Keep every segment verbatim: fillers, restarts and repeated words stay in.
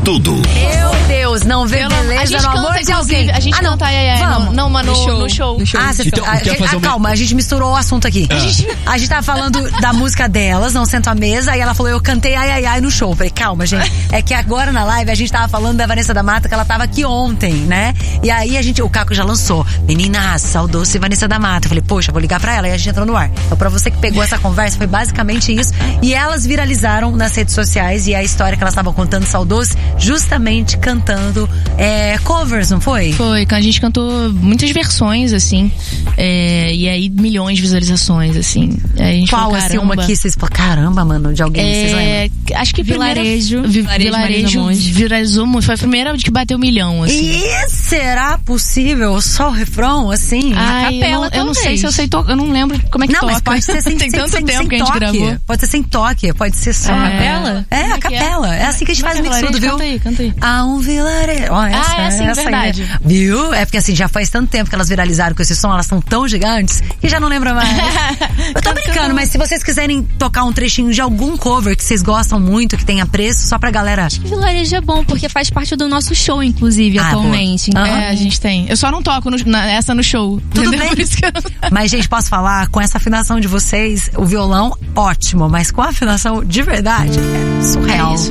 tudo. Meu Deus, não vê beleza no amor de alguém. A gente ah, não. canta ai, ai, ai. Vamos. Não, não, mas no, No show. no show. No show. Ah, você Então, ah, quer fazer ah, uma- calma, a gente misturou o assunto aqui. A, gente, a gente tava falando da música delas, Não Sento à Mesa, aí ela falou, eu cantei ai, ai, ai no show. Falei, calma, gente. É que agora na live a gente tava falando da Vanessa da Mata, que ela tava aqui ontem, né? E aí a gente, o Caco já lançou, meninas, saudoce Vanessa da Mata. Eu falei, poxa, vou ligar pra ela, e a gente entrou no ar. Então pra você que pegou essa conversa, foi basicamente isso. E elas viralizaram nas redes sociais, e a história que elas estavam contando, saudoce, justamente cantando é, covers, não foi? Foi, a gente cantou muitas versões, assim. É, e aí, milhões de visualizações, assim. Aí a gente Qual, falou, assim, uma caramba. que vocês falaram, caramba, mano, de alguém, vocês lembram? É, acho que Vilarejo. primeira, vi, Vilarejo, vilarejo, Marisa Monte. viralizou muito. Foi a primeira que bateu um milhão, assim. E será possível só o refrão, assim? Ai, capela, eu, não, eu não sei talvez. se eu sei tocar, eu não lembro como é que Não, toca. mas pode ser sem, Tem sem, tanto sem, tempo sem que a gente toque. gravou. Pode ser sem toque, pode ser só. É. Capela? É, a Como é que é? capela. É assim que a gente Como faz é que é mix tudo, viu? Canta aí, canta aí. Há um vilarejo. Ó, essa, Ah, é assim, essa aí, verdade. né? Viu? É porque assim, já faz tanto tempo que elas viralizaram com esse som, elas são tão gigantes que já não lembram mais. Eu tô brincando, mas se vocês quiserem tocar um trechinho de algum cover que vocês gostam muito, que tenha preço, só pra galera. Vilarejo é bom, porque faz parte do nosso show, inclusive, Ah, atualmente. boa. Então, Aham. É, a gente tem. Eu só não toco no, na, essa no show. Tudo entendeu? bem. Por isso que eu... Mas, gente, posso falar, com essa afinação de vocês, o violão, ótimo. Mas com a afinação de verdade, é surreal. É isso.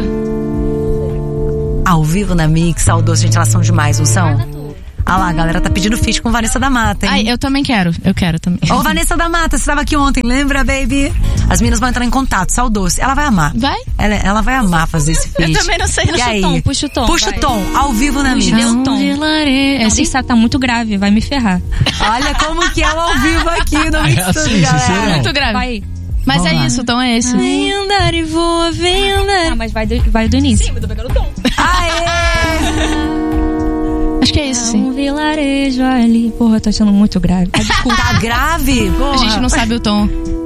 Ao vivo na Mix, saudoso, gente, elas são demais, não são? Ah lá, a galera tá pedindo feat com Vanessa da Mata, hein? Ai, eu também quero. Eu quero também. Ô, Vanessa da Mata, você tava aqui ontem, lembra, baby? As meninas vão entrar em contato, saudoso. Ela vai amar. Vai? Ela, ela vai amar fazer esse feat. Eu também não sei. E Puxa aí? o tom, puxa o tom. Puxa vai. o tom, ao vivo na Mix. Deu o tom. Vilarejo. É assim, tá muito grave, vai me ferrar. Olha como que é o ao vivo aqui no Mix É assim, Tudo, galera. sincerão. Muito grave. Vai. Mas Vamos é lá. isso, o tom é esse. Vem andar e voa, vem andar. Ah, mas vai do, vai do início. Sim, mas tô pegando o tom. Aê! Acho que é isso, sim. Um vilarejo ali. Porra, eu tô achando muito grave. Ah, desculpa. Tá grave? Porra. A gente não sabe o tom.